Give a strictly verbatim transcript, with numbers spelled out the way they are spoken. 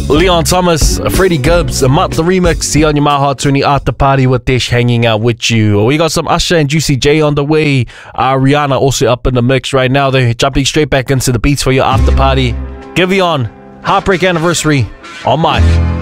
Leon Thomas, Freddie Gibbs, a Mutt the remix here on your My Heart twenty after party with Dish hanging out with you. We got some Usher and Juicy J on the way. Uh, Rihanna also up in the mix right now. They're jumping straight back into the beats for your after party. Giveon, Heartbreak Anniversary on mic.